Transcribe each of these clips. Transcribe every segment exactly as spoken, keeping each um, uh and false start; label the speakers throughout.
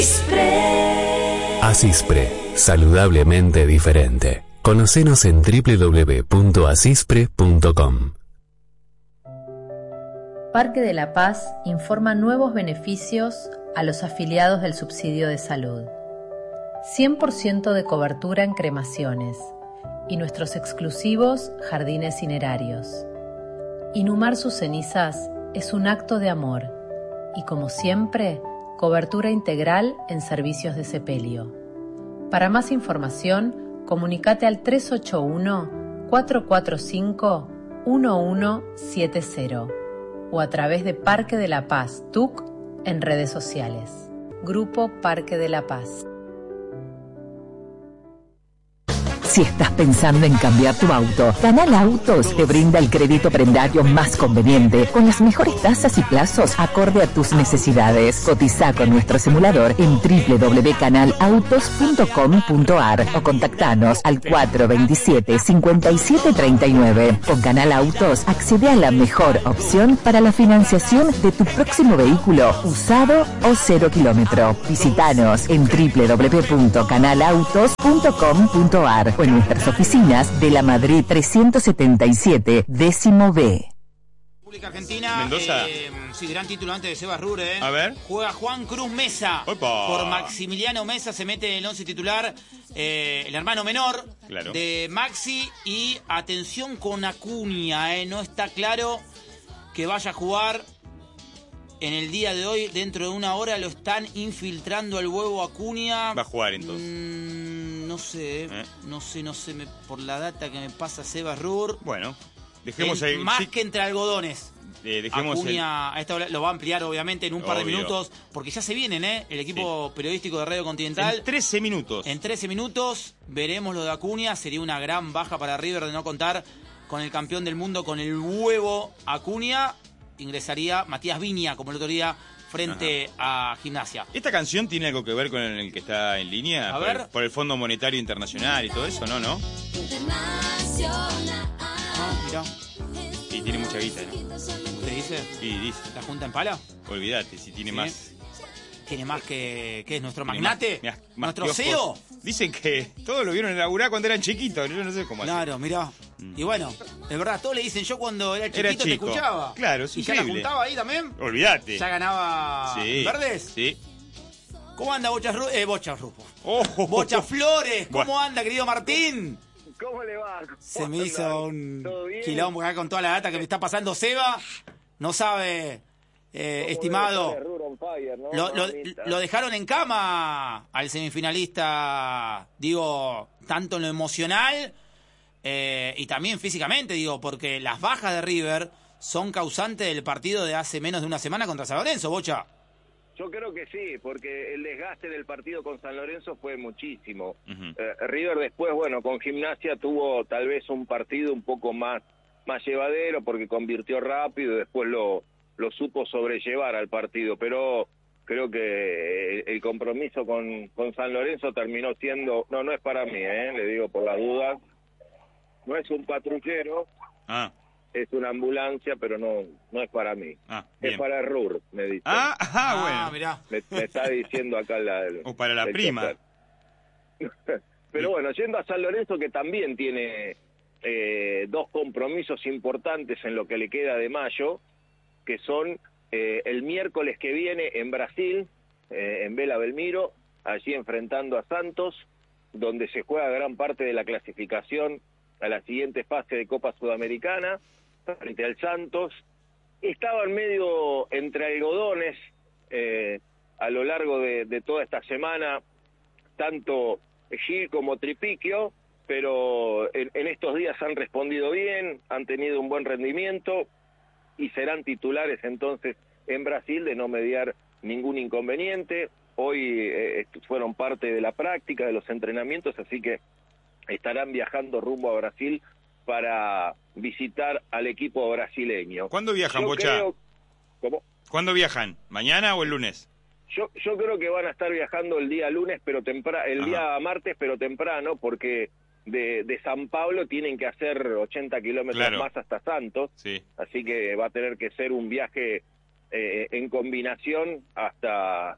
Speaker 1: Asispre, saludablemente diferente. Conocenos en doble u doble u doble u punto asispre punto com.
Speaker 2: Parque de la Paz informa nuevos beneficios a los afiliados del subsidio de salud. cien por ciento de cobertura en cremaciones y nuestros exclusivos jardines cinerarios. Inhumar sus cenizas es un acto de amor y, como siempre, cobertura integral en servicios de sepelio. Para más información, comunícate al tres ocho uno, cuatro cuatro cinco, uno uno siete cero o a través de Parque de la Paz T U C en redes sociales. Grupo Parque de la Paz.
Speaker 3: Si estás pensando en cambiar tu auto, Canal Autos te brinda el crédito prendario más conveniente, con las mejores tasas y plazos acorde a tus necesidades. Cotiza con nuestro simulador en doble u doble u doble u punto canal autos punto com punto a r o contactanos al cuatro dos siete, cinco siete tres nueve. Con Canal Autos accede a la mejor opción para la financiación de tu próximo vehículo, usado o cero kilómetro. Visítanos en doble u doble u doble u punto canal autos punto com punto a r o en nuestras oficinas de la Madrid trescientos setenta y siete, décimo B.
Speaker 4: República Argentina.
Speaker 5: Mendoza.
Speaker 4: Eh, sí, gran título antes de Sebas Rure.
Speaker 5: A ver.
Speaker 4: Juega Juan Cruz Mesa.
Speaker 5: Opa.
Speaker 4: Por Maximiliano Mesa se mete en el once titular. Eh, el hermano menor
Speaker 5: Claro.
Speaker 4: de Maxi. Y atención con Acuña. Eh, no está claro que vaya a jugar en el día de hoy. Dentro de una hora lo están infiltrando al huevo Acuña.
Speaker 5: Va a jugar entonces.
Speaker 4: Mm, no sé,
Speaker 5: ¿Eh?
Speaker 4: no sé, no sé. Me, por la data que me pasa Sebas Rur.
Speaker 5: Bueno, dejemos ahí.
Speaker 4: Más
Speaker 5: sí,
Speaker 4: que entre algodones.
Speaker 5: eh, dejemos
Speaker 4: Acuña, a esta hora lo va a ampliar obviamente en un par de
Speaker 5: Obvio.
Speaker 4: minutos, porque ya se vienen, ¿eh? El equipo periodístico de Radio Continental.
Speaker 5: en trece minutos.
Speaker 4: En trece minutos veremos lo de Acuña. Sería una gran baja para River de no contar con el campeón del mundo, con el huevo Acuña. Ingresaría Matías Viña, como el otro día, frente Ajá. a Gimnasia.
Speaker 5: ¿Esta canción tiene algo que ver con el que está en línea?
Speaker 4: A
Speaker 5: por,
Speaker 4: ver.
Speaker 5: El, por el Fondo Monetario Internacional y todo eso, ¿no? ¿No?
Speaker 4: Ah, mirá.
Speaker 5: Y tiene mucha guita, ¿no?
Speaker 4: ¿Usted dice?
Speaker 5: Y dice.
Speaker 4: ¿La Junta en Pala?
Speaker 5: Olvídate, si tiene
Speaker 4: Sí.
Speaker 5: más.
Speaker 4: ¿Tiene más que, que es nuestro
Speaker 5: tiene
Speaker 4: magnate?
Speaker 5: más- más- más
Speaker 4: ¿Nuestro
Speaker 5: kioscos.
Speaker 4: C E O?
Speaker 5: Dicen que todos lo vieron inaugurar cuando eran chiquitos. Yo no sé cómo hacer.
Speaker 4: Claro, mirá.
Speaker 5: Mm.
Speaker 4: Y bueno, es verdad, todos le dicen, yo cuando era chiquito
Speaker 5: Era
Speaker 4: te
Speaker 5: chico.
Speaker 4: escuchaba.
Speaker 5: Claro, es
Speaker 4: ¿Y ya la
Speaker 5: increíble.
Speaker 4: juntaba ahí también?
Speaker 5: Olvídate.
Speaker 4: ¿Ya ganaba
Speaker 5: Sí.
Speaker 4: verdes?
Speaker 5: Sí.
Speaker 4: ¿Cómo anda Bochas Ru eh, Bochas Rufo?
Speaker 5: Oh,
Speaker 4: Bochas Flores, ¿cómo
Speaker 5: Bueno.
Speaker 4: anda, querido Martín?
Speaker 6: ¿Cómo le va?
Speaker 4: Se me hizo un
Speaker 6: ¿Todo bien?
Speaker 4: quilombo acá con toda la data que me está pasando Seba. No sabe, eh,
Speaker 6: ¿Cómo
Speaker 4: estimado.
Speaker 6: debe ser Ruhr on fire, no?
Speaker 4: Lo, lo-
Speaker 6: Mamita.
Speaker 4: lo dejaron en cama al semifinalista, digo, tanto en lo emocional eh, y también físicamente, digo, porque las bajas de River son causantes del partido de hace menos de una semana contra San Lorenzo, Bocha.
Speaker 6: Yo creo que sí, porque el desgaste del partido con San Lorenzo fue muchísimo.
Speaker 5: Ujú.
Speaker 6: Eh, River después, bueno, con Gimnasia tuvo tal vez un partido un poco más, más llevadero porque convirtió rápido y después lo, lo supo sobrellevar al partido, pero creo que el, el compromiso con, con San Lorenzo terminó siendo, no, no es para mí, ¿eh? Le digo por las dudas, no es un patrullero,
Speaker 5: Ah,
Speaker 6: es una ambulancia, pero no, no es para mí.
Speaker 5: ah,
Speaker 6: Es
Speaker 5: bien.
Speaker 6: para Ruhr, me dice.
Speaker 5: Ah, ah, bueno.
Speaker 4: mirá.
Speaker 6: Me, me está diciendo acá la... el-
Speaker 5: O para la
Speaker 6: el
Speaker 5: prima.
Speaker 6: chofer. Pero bueno, yendo a San Lorenzo, que también tiene eh, dos compromisos importantes en lo que le queda de mayo, que son eh, el miércoles que viene en Brasil, eh, en Vela Belmiro, allí enfrentando a Santos, donde se juega gran parte de la clasificación a la siguiente fase de Copa Sudamericana, frente al Santos. Estaban medio entre algodones eh, a lo largo de, de toda esta semana, tanto Gil como Tripiquio, pero en, en estos días han respondido bien, han tenido un buen rendimiento y serán titulares entonces en Brasil de no mediar ningún inconveniente. Hoy eh, fueron parte de la práctica, de los entrenamientos, así que estarán viajando rumbo a Brasil para visitar al equipo brasileño.
Speaker 5: ¿Cuándo viajan,
Speaker 6: Yo
Speaker 5: Bocha?
Speaker 6: creo- ¿Cómo?
Speaker 5: ¿Cuándo viajan? ¿Mañana o el lunes?
Speaker 6: Yo, yo creo que van a estar viajando el día lunes, pero temprano, el
Speaker 5: Ajá.
Speaker 6: día martes, pero temprano, porque de, de San Pablo tienen que hacer ochenta kilómetros
Speaker 5: Claro.
Speaker 6: más hasta Santos,
Speaker 5: Sí.
Speaker 6: así que va a tener que ser un viaje eh, en combinación hasta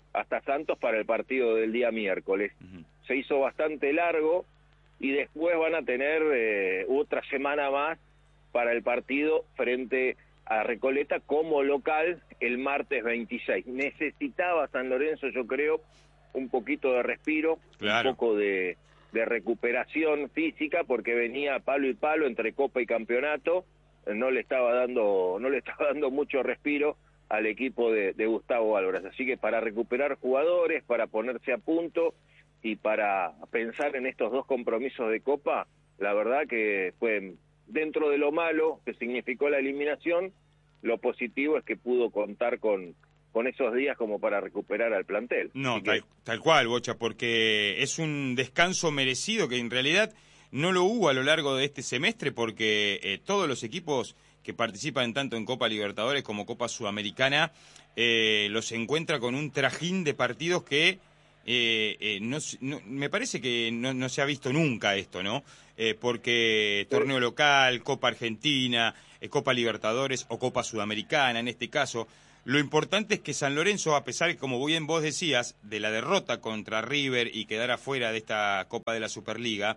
Speaker 6: hasta Santos para el partido del día miércoles. Uh-huh. Se hizo bastante largo y después van a tener eh, otra semana más para el partido frente a Recoleta como local el martes veintiséis. Necesitaba San Lorenzo, yo creo, un poquito de respiro, claro. un poco de, de recuperación física, porque venía palo y palo entre Copa y Campeonato, no le estaba dando, no le estaba dando mucho respiro al equipo de, de Gustavo Álvarez. Así que para recuperar jugadores, para ponerse a punto y para pensar en estos dos compromisos de Copa, la verdad que fue, dentro de lo malo que significó la eliminación, lo positivo es que pudo contar con, con esos días como para recuperar al plantel.
Speaker 5: No,
Speaker 6: que...
Speaker 5: tal, tal cual, Bocha, porque es un descanso merecido que en realidad no lo hubo a lo largo de este semestre, porque eh, todos los equipos que participan tanto en Copa Libertadores como Copa Sudamericana eh, los encuentra con un trajín de partidos que eh, eh, no, no, me parece que no, no se ha visto nunca esto, ¿no? Eh, porque torneo local, Copa Argentina, eh, Copa Libertadores o Copa Sudamericana en este caso. Lo importante es que San Lorenzo, a pesar, como bien vos decías, de la derrota contra River y quedar afuera de esta Copa de la Superliga,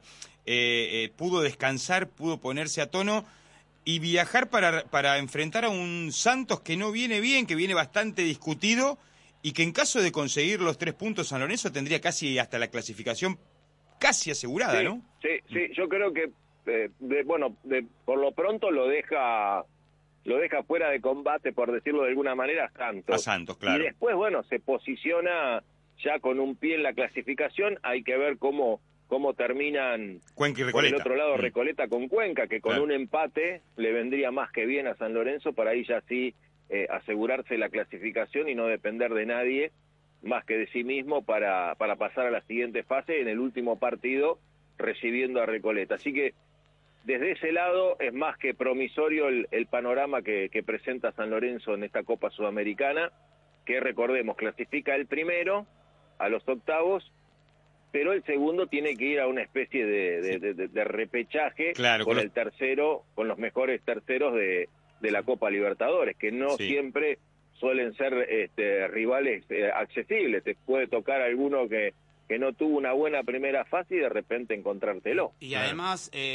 Speaker 5: eh, eh, pudo descansar, pudo ponerse a tono y viajar para, para enfrentar a un Santos que no viene bien, que viene bastante discutido y que en caso de conseguir los tres puntos San Lorenzo tendría casi hasta la clasificación casi asegurada,
Speaker 6: sí,
Speaker 5: ¿no?
Speaker 6: Sí, sí, yo creo que, eh, de, bueno, de, por lo pronto lo deja... lo deja fuera de combate, por decirlo de alguna manera, Santos.
Speaker 5: A Santos, claro.
Speaker 6: Y después, bueno, se posiciona ya con un pie en la clasificación. Hay que ver cómo cómo terminan
Speaker 5: Cuenca y Recoleta.
Speaker 6: Por el otro lado,
Speaker 5: mm.
Speaker 6: Recoleta con Cuenca, que con claro. un empate le vendría más que bien a San Lorenzo para ahí ya sí eh, asegurarse la clasificación y no depender de nadie más que de sí mismo para, para pasar a la siguiente fase en el último partido recibiendo a Recoleta. Así que desde ese lado es más que promisorio el, el panorama que, que presenta San Lorenzo en esta Copa Sudamericana, que recordemos, clasifica el primero a los octavos, pero el segundo tiene que ir a una especie de, de, de, de, de repechaje
Speaker 5: claro,
Speaker 6: con
Speaker 5: con
Speaker 6: el los... tercero, con los mejores terceros de, de la Copa Libertadores, que no
Speaker 5: sí.
Speaker 6: siempre suelen ser este, rivales eh, accesibles. Te puede tocar alguno que que no tuvo una buena primera fase y de repente encontrártelo.
Speaker 4: Y además, eh,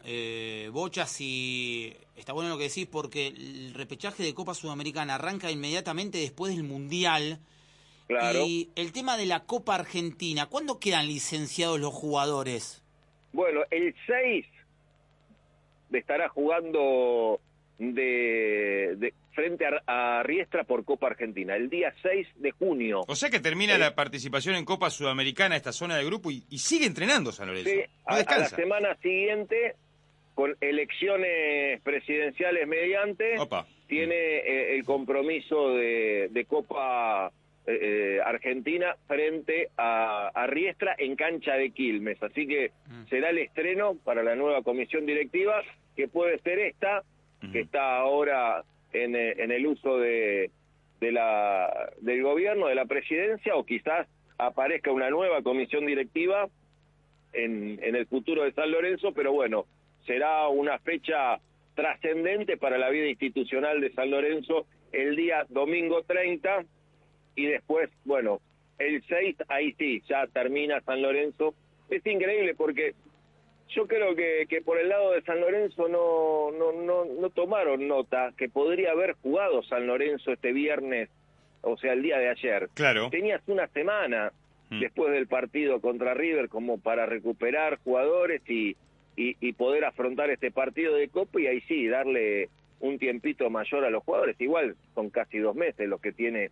Speaker 4: eh, Bocha, si está bueno lo que decís, porque el repechaje de Copa Sudamericana arranca inmediatamente después del Mundial.
Speaker 6: Claro.
Speaker 4: Y el tema de la Copa Argentina, ¿cuándo quedan licenciados los jugadores?
Speaker 6: Bueno, el seis estará jugando de, de frente a, a Riestra por Copa Argentina, el día seis de junio.
Speaker 5: O sea que termina eh, la participación en Copa Sudamericana, esta zona de grupo, y, y sigue entrenando San Lorenzo.
Speaker 6: Sí,
Speaker 5: no
Speaker 6: a,
Speaker 5: descansa.
Speaker 6: a la semana siguiente, con elecciones presidenciales mediante,
Speaker 5: Opa.
Speaker 6: tiene eh, el compromiso de, de Copa eh, Argentina frente a, a Riestra en cancha de Quilmes. Así que mm. será el estreno para la nueva comisión directiva, que puede ser esta, que está ahora en, en el uso de, de la del gobierno, de la presidencia, o quizás aparezca una nueva comisión directiva en, en el futuro de San Lorenzo, pero bueno, será una fecha trascendente para la vida institucional de San Lorenzo el día domingo treinta, y después, bueno, el seis, ahí sí, ya termina San Lorenzo. Es increíble porque yo creo que, que por el lado de San Lorenzo no, no, no, no tomaron nota que podría haber jugado San Lorenzo este viernes, o sea, el día de ayer.
Speaker 5: Claro.
Speaker 6: Tenías una semana mm. después del partido contra River como para recuperar jugadores y, y, y poder afrontar este partido de Copa, y ahí sí, darle un tiempito mayor a los jugadores. Igual son casi dos meses los que tiene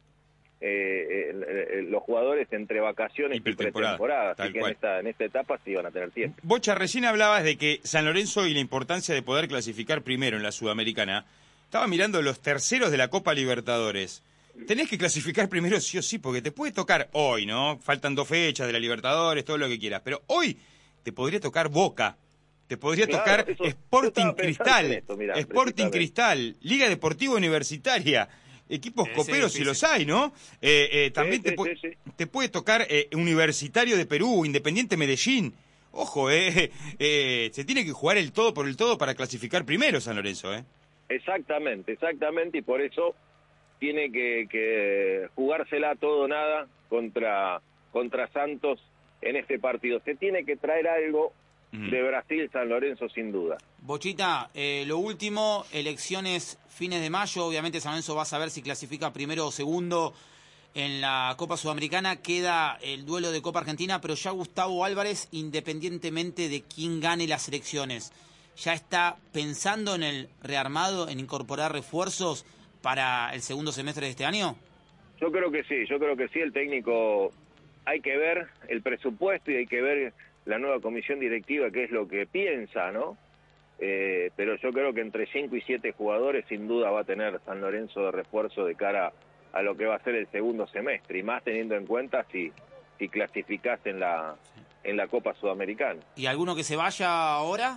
Speaker 6: Eh, eh, eh, los jugadores entre vacaciones y, y pretemporada, así que en esta, en esta etapa sí van a tener tiempo.
Speaker 5: Bocha, recién hablabas de que San Lorenzo y la importancia de poder clasificar primero en la Sudamericana. Estaba mirando los terceros de la Copa Libertadores. Tenés que clasificar primero sí o sí, porque te puede tocar hoy, ¿no? Faltan dos fechas de la Libertadores, todo lo que quieras, pero hoy te podría tocar Boca, te podría claro, tocar eso, Sporting Cristal, esto, mirá, Sporting Cristal, Liga Deportiva Universitaria. Equipos eh, coperos sí, sí, si los sí. hay, ¿no? Eh, eh, también sí, te, sí, pu sí, sí. te puede tocar eh, Universitario de Perú, Independiente Medellín. Ojo, eh, eh, se tiene que jugar el todo por el todo para clasificar primero San Lorenzo, ¿eh?
Speaker 6: Exactamente, exactamente, y por eso tiene que, que jugársela todo o nada contra, contra Santos en este partido. Se tiene que traer algo de Brasil, San Lorenzo, sin duda.
Speaker 4: Bochita, eh, lo último, elecciones fines de mayo, obviamente San Lorenzo va a saber si clasifica primero o segundo en la Copa Sudamericana, queda el duelo de Copa Argentina, pero ya Gustavo Álvarez, independientemente de quién gane las elecciones, ¿ya está pensando en el rearmado, en incorporar refuerzos para el segundo semestre de este año?
Speaker 6: Yo creo que sí, yo creo que sí, el técnico, hay que ver el presupuesto y hay que ver la nueva comisión directiva qué es lo que piensa, ¿no? Eh, pero yo creo que entre cinco y siete jugadores sin duda va a tener San Lorenzo de refuerzo de cara a lo que va a ser el segundo semestre, y más teniendo en cuenta si, si clasificás en la, en la Copa Sudamericana.
Speaker 4: ¿Y alguno que se vaya ahora?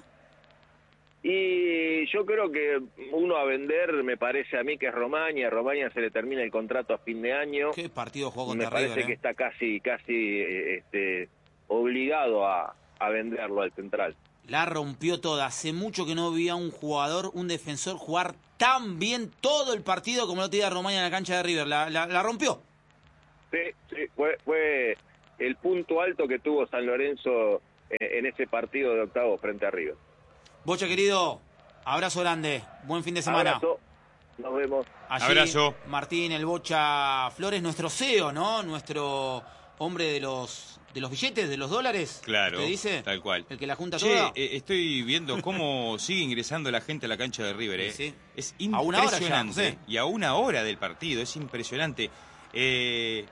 Speaker 6: Y yo creo que uno a vender, me parece a mí que es Romaña. Romaña se le termina el contrato a fin de año.
Speaker 4: ¿Qué partido jugó contra
Speaker 6: Me parece
Speaker 4: River,
Speaker 6: que
Speaker 4: eh?
Speaker 6: está casi casi este, obligado a, a venderlo al Central.
Speaker 4: La rompió toda. Hace mucho que no veía un jugador, un defensor, jugar tan bien todo el partido como lo tenía Romaña en la cancha de River. La, la, la rompió.
Speaker 6: Sí, sí, fue, fue el punto alto que tuvo San Lorenzo en, en ese partido de octavo frente a River.
Speaker 4: Bocha, querido, abrazo grande. Buen fin de semana.
Speaker 6: Abrazo. Nos vemos.
Speaker 4: Allí,
Speaker 5: abrazo.
Speaker 4: Martín, el Bocha Flores, nuestro C E O, ¿no? Nuestro hombre de los de los billetes, de los dólares.
Speaker 5: Claro,
Speaker 4: ¿te dice?
Speaker 5: tal cual.
Speaker 4: El que la junta
Speaker 5: Che,
Speaker 4: toda.
Speaker 5: eh, estoy viendo cómo sigue ingresando la gente a la cancha de River, ¿eh?
Speaker 4: Sí, sí.
Speaker 5: Es
Speaker 4: A una hora ya,
Speaker 5: impresionante.
Speaker 4: José.
Speaker 5: Y a una hora del partido, es impresionante. Eh,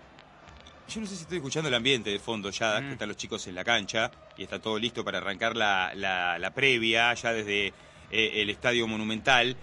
Speaker 5: yo no sé si estoy escuchando el ambiente de fondo ya,
Speaker 4: Mm.
Speaker 5: que están los chicos en la cancha y está todo listo para arrancar la, la, la previa ya desde eh, el Estadio Monumental,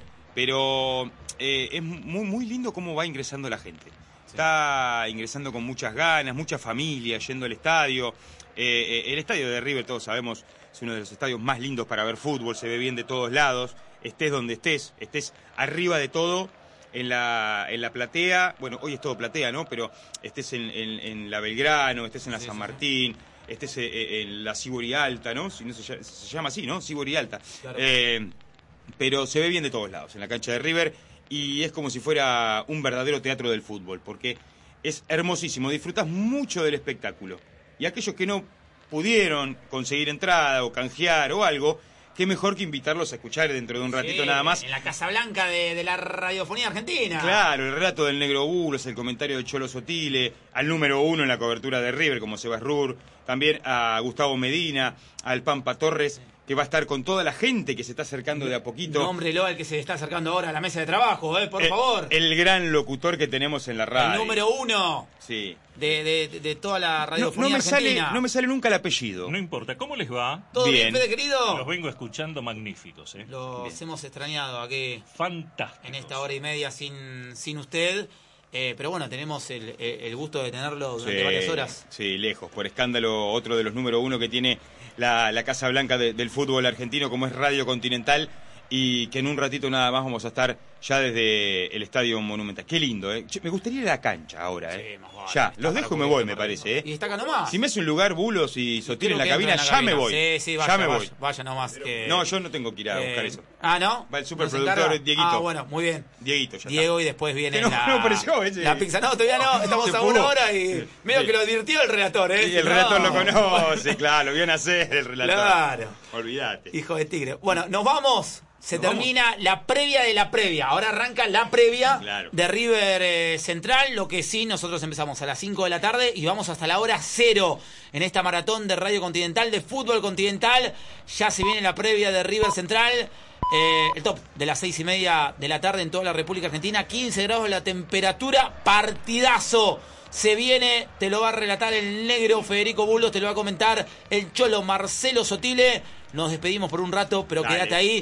Speaker 5: pero eh, es muy, muy lindo cómo va ingresando la gente. Sí. Está ingresando con muchas ganas, mucha familia yendo al estadio. Eh, eh, el estadio de River, todos sabemos, es uno de los estadios más lindos para ver fútbol, se ve bien de todos lados, estés donde estés, estés arriba de todo, en la, en la platea, bueno, hoy es todo platea, ¿no? Pero estés en, en, en la Belgrano, estés en la sí, San Martín, sí. estés en, en la Sibori Alta, ¿no? Si no se, se llama así, ¿no? Sibori Alta. Claro. Eh, pero se ve bien de todos lados, en la cancha de River, y es como si fuera un verdadero teatro del fútbol, porque es hermosísimo, disfrutas mucho del espectáculo. Y aquellos que no pudieron conseguir entrada o canjear o algo, qué mejor que invitarlos a escuchar dentro de un ratito sí, nada más.
Speaker 4: En la Casa Blanca de, de la radiofonía argentina.
Speaker 5: Claro, el relato del Negro Bulos, el comentario de Cholo Sotile, al número uno en la cobertura de River, como Sebas Rur, también a Gustavo Medina, al Pampa Torres, que va a estar con toda la gente que se está acercando de a poquito.
Speaker 4: Nómbrelo al que se está acercando ahora a la mesa de trabajo, eh, por
Speaker 5: el,
Speaker 4: favor.
Speaker 5: El gran locutor que tenemos en la radio.
Speaker 4: El número uno.
Speaker 5: Sí.
Speaker 4: De, de, de toda la radiofonía
Speaker 5: no, no me
Speaker 4: argentina.
Speaker 5: Sale, no me sale nunca el apellido.
Speaker 7: No importa. ¿Cómo les va?
Speaker 4: ¿Todo bien,
Speaker 5: bien
Speaker 4: Fede, querido?
Speaker 7: Los vengo escuchando magníficos, ¿eh?
Speaker 4: Los bien. Hemos extrañado aquí.
Speaker 7: Fantásticos.
Speaker 4: En esta hora y media sin, sin usted. Eh, pero bueno, tenemos el, el gusto de tenerlo durante
Speaker 5: sí,
Speaker 4: varias horas.
Speaker 5: Sí, lejos. Por escándalo, otro de los número uno que tiene la, la Casa Blanca de, del fútbol argentino, como es Radio Continental, y que en un ratito nada más vamos a estar ya desde el Estadio Monumental. Qué lindo, ¿eh? Me gustaría ir a la cancha ahora, ¿eh? Sí, más vale. Ya, los dejo y me voy, me parece, ¿eh?
Speaker 4: Y está acá nomás.
Speaker 5: Si me hace un lugar Bulos y Sotil en la cabina, en la ya cabina. me voy.
Speaker 4: Sí, sí, vaya,
Speaker 5: ya me
Speaker 4: vaya,
Speaker 5: voy.
Speaker 4: Vaya nomás. Que...
Speaker 5: No, yo no tengo que ir a buscar eh... eso.
Speaker 4: Ah, ¿no?
Speaker 5: Va el superproductor Dieguito.
Speaker 4: Ah, bueno, muy bien.
Speaker 5: Dieguito, ya
Speaker 4: Diego
Speaker 5: está.
Speaker 4: Y después viene
Speaker 5: no,
Speaker 4: la...
Speaker 5: no apareció ese.
Speaker 4: La pizza. No, todavía no. Estamos a una hora y medio sí. que lo advirtió el relator, ¿eh?
Speaker 5: Y el
Speaker 4: no.
Speaker 5: relator lo conoce, claro, lo vio nacer el relator.
Speaker 4: Claro.
Speaker 5: Olvídate.
Speaker 4: Hijo de tigre. Bueno, nos vamos. Se Nos termina vamos. la previa de la previa. Ahora arranca la previa claro. de River eh, Central. Lo que sí, nosotros empezamos a las cinco de la tarde y vamos hasta la hora cero en esta maratón de Radio Continental, de Fútbol Continental. Ya se viene la previa de River Central. Eh, el top de las seis y media de la tarde en toda la República Argentina. quince grados la temperatura. Partidazo. Se viene, te lo va a relatar el negro Federico Bulos, te lo va a comentar el cholo Marcelo Sotile. Nos despedimos por un rato, pero Dale. quédate ahí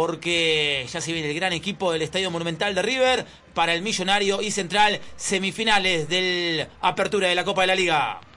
Speaker 4: porque ya se viene el gran equipo del Estadio Monumental de River para el Millonario y Central, semifinales del Apertura de la Copa de la Liga.